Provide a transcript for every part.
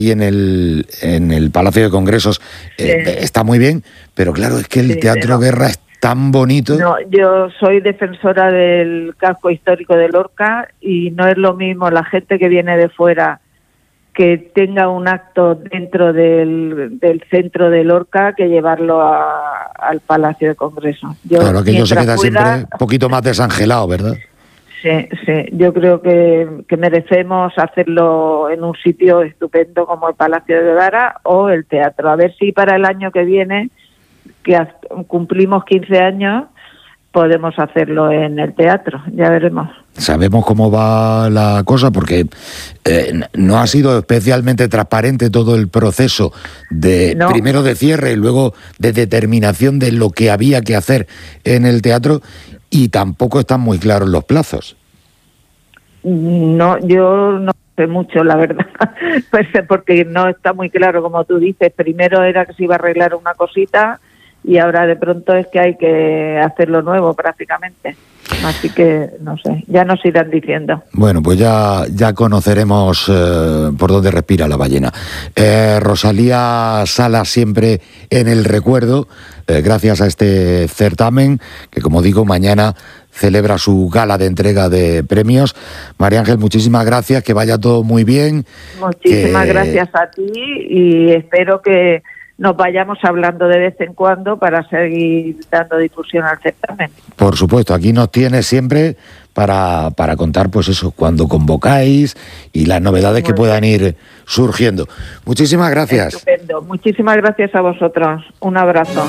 y en el Palacio de Congresos está muy bien, pero claro, es que el Teatro Guerra es tan bonito. No, yo soy defensora del casco histórico de Lorca y no es lo mismo la gente que viene de fuera que tenga un acto dentro del centro de Lorca que llevarlo al Palacio de Congresos. Claro, aquello se queda siempre un poquito más desangelado, ¿verdad? Sí, yo creo que merecemos hacerlo en un sitio estupendo como el Palacio de Guevara o el teatro. A ver si para el año que viene, que cumplimos 15 años, podemos hacerlo en el teatro, ya veremos. Sabemos cómo va la cosa porque no ha sido especialmente transparente todo el proceso primero de cierre y luego de determinación de lo que había que hacer en el teatro, y tampoco están muy claros los plazos. No, yo no sé mucho, la verdad, pues porque no está muy claro, como tú dices. Primero era que se iba a arreglar una cosita y ahora de pronto es que hay que hacerlo nuevo prácticamente. Así que, no sé, ya nos irán diciendo. Bueno, pues ya conoceremos por dónde respira la ballena. Rosalía Sala siempre en el recuerdo, gracias a este certamen, que como digo, mañana celebra su gala de entrega de premios. María Ángel, muchísimas gracias, que vaya todo muy bien. Muchísimas gracias a ti y espero que nos vayamos hablando de vez en cuando para seguir dando difusión al certamen. Por supuesto, aquí nos tienes siempre para contar, pues eso, cuando convocáis y las novedades que puedan ir surgiendo. Muchísimas gracias. Estupendo. Muchísimas gracias a vosotros. Un abrazo.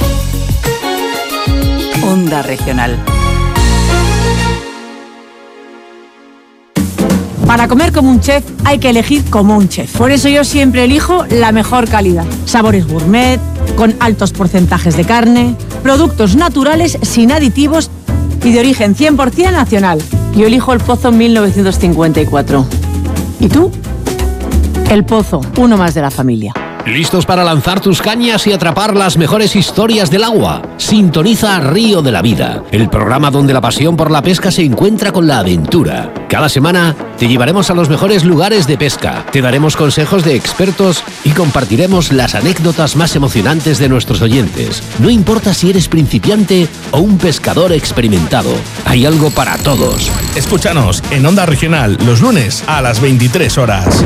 Onda Regional. Para comer como un chef hay que elegir como un chef. Por eso yo siempre elijo la mejor calidad. Sabores gourmet, con altos porcentajes de carne, productos naturales sin aditivos y de origen 100% nacional. Yo elijo El Pozo 1954. ¿Y tú? El Pozo, uno más de la familia. ¿Listos para lanzar tus cañas y atrapar las mejores historias del agua? Sintoniza Río de la Vida, el programa donde la pasión por la pesca se encuentra con la aventura. Cada semana te llevaremos a los mejores lugares de pesca, te daremos consejos de expertos y compartiremos las anécdotas más emocionantes de nuestros oyentes. No importa si eres principiante o un pescador experimentado, hay algo para todos. Escúchanos en Onda Regional los lunes a las 23 horas.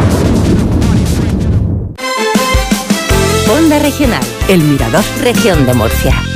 Onda Regional, El Mirador, Región de Murcia.